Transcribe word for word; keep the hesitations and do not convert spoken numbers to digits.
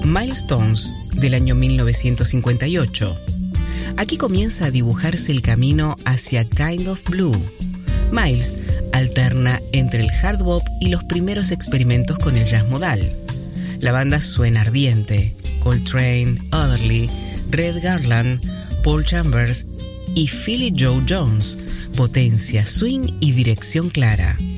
Milestones, del año mil novecientos cincuenta y ocho. Aquí comienza a dibujarse el camino hacia Kind of Blue. Miles alterna entre el hard bop y los primeros experimentos con el jazz modal. La banda suena ardiente. Coltrane, Adderley, Red Garland, Paul Chambers y Philly Joe Jones. Potencia, swing y dirección clara.